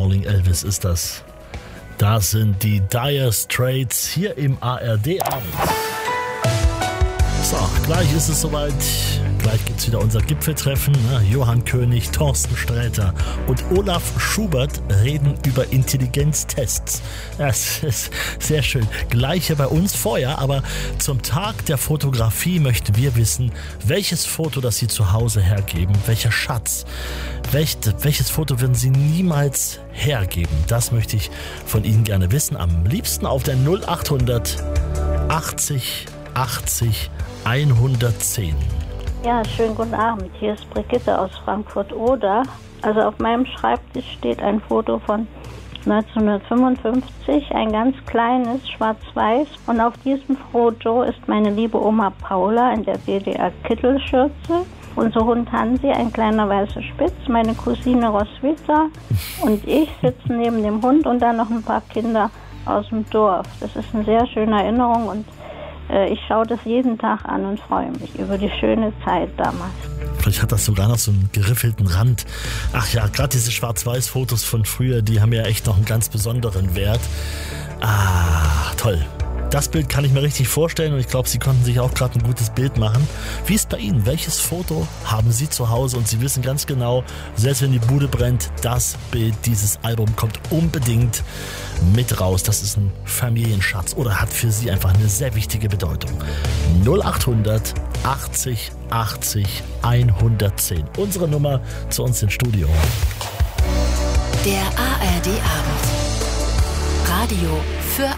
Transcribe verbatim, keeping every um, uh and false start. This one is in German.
Calling Elvis ist das. Das sind die Dire Straits hier im A R D-Abend. So, gleich ist es soweit. Gleich gibt es wieder unser Gipfeltreffen. Johann König, Thorsten Sträter und Olaf Schubert reden über Intelligenztests. Das ist sehr schön. Gleiche bei uns vorher, aber zum Tag der Fotografie möchten wir wissen, welches Foto, das Sie zu Hause hergeben, welcher Schatz, welch, welches Foto würden Sie niemals hergeben? Das möchte ich von Ihnen gerne wissen. Am liebsten auf der null acht hundert achtzig achtzig hundertzehn. Ja, schönen guten Abend. Hier ist Brigitte aus Frankfurt-Oder. Also auf meinem Schreibtisch steht ein Foto von neunzehnhundertfünfundfünfzig, ein ganz kleines, schwarz-weiß. Und auf diesem Foto ist meine liebe Oma Paula in der D D R-Kittelschürze. Unser Hund Hansi, ein kleiner weißer Spitz, meine Cousine Roswitha und ich sitzen neben dem Hund und dann noch ein paar Kinder aus dem Dorf. Das ist eine sehr schöne Erinnerung und ich schaue das jeden Tag an und freue mich über die schöne Zeit damals. Vielleicht hat das sogar noch so einen geriffelten Rand. Ach ja, gerade diese Schwarz-Weiß-Fotos von früher, die haben ja echt noch einen ganz besonderen Wert. Ah, toll. Das Bild kann ich mir richtig vorstellen und ich glaube, Sie konnten sich auch gerade ein gutes Bild machen. Wie ist bei Ihnen? Welches Foto haben Sie zu Hause? Und Sie wissen ganz genau, selbst wenn die Bude brennt, das Bild, dieses Album kommt unbedingt mit raus. Das ist ein Familienschatz oder hat für Sie einfach eine sehr wichtige Bedeutung. null acht hundert achtzig achtzig hundertzehn. Unsere Nummer zu uns ins Studio. Der A R D-Abend. Radio